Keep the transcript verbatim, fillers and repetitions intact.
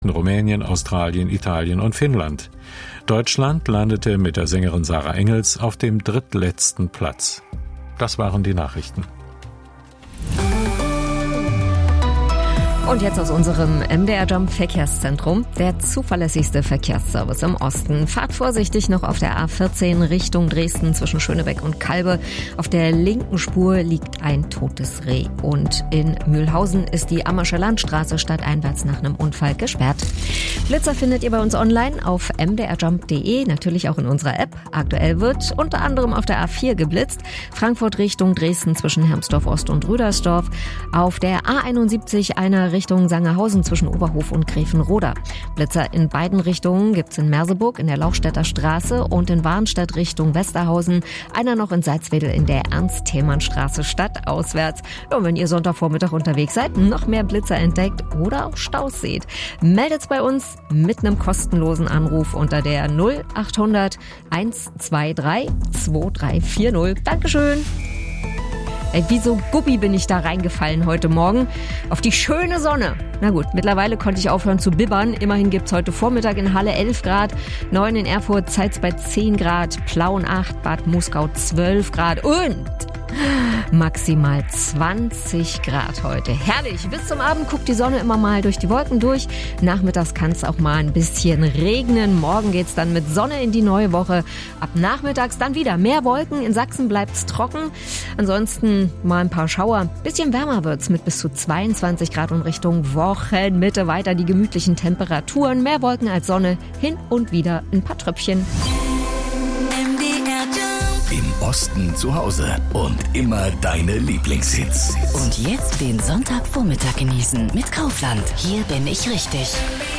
Rumänien, Australien, Italien und Finnland. Deutschland landete mit der Sängerin Sarah Engels auf dem drittletzten Platz. Das waren die Nachrichten. Und jetzt aus unserem M D R-Jump Verkehrszentrum, der zuverlässigste Verkehrsservice im Osten. Fahrt vorsichtig noch auf der A vierzehn Richtung Dresden zwischen Schönebeck und Kalbe. Auf der linken Spur liegt ein totes Reh. Und in Mühlhausen ist die Ammersche Landstraße stadteinwärts nach einem Unfall gesperrt. Blitzer findet ihr bei uns online auf m d r jump punkt d e, natürlich auch in unserer App. Aktuell wird unter anderem auf der A vier geblitzt. Frankfurt Richtung Dresden zwischen Hermsdorf Ost und Rüdersdorf. Auf der A einundsiebzig einer Richtung Sangerhausen zwischen Oberhof und Grevenroda. Blitzer in beiden Richtungen gibt's in Merseburg in der Lauchstädter Straße und in Warnstedt Richtung Westerhausen. Einer noch in Salzwedel in der Ernst-Thälmann-Straße stadtauswärts. Und wenn ihr Sonntagvormittag unterwegs seid, noch mehr Blitzer entdeckt oder auch Staus seht, meldet's bei uns mit einem kostenlosen Anruf unter der null achthundert eins zwei drei zwei drei vier null. Dankeschön! Ey, wie so Guppi bin ich da reingefallen heute Morgen auf die schöne Sonne. Na gut, mittlerweile konnte ich aufhören zu bibbern. Immerhin gibt's heute Vormittag in Halle elf Grad, neun in Erfurt, Zeitz bei zehn Grad, Plauen acht, Bad Muskau zwölf Grad und maximal zwanzig Grad heute. Herrlich. Bis zum Abend guckt die Sonne immer mal durch die Wolken durch. Nachmittags kann es auch mal ein bisschen regnen. Morgen geht's dann mit Sonne in die neue Woche. Ab nachmittags dann wieder mehr Wolken. In Sachsen bleibt's trocken. Ansonsten mal ein paar Schauer. Bisschen wärmer wird's mit bis zu zweiundzwanzig Grad und Richtung Wochenmitte weiter die gemütlichen Temperaturen. Mehr Wolken als Sonne. Hin und wieder ein paar Tröpfchen. Im Osten zu Hause und immer deine Lieblingshits. Und jetzt den Sonntagvormittag genießen mit Kaufland. Hier bin ich richtig.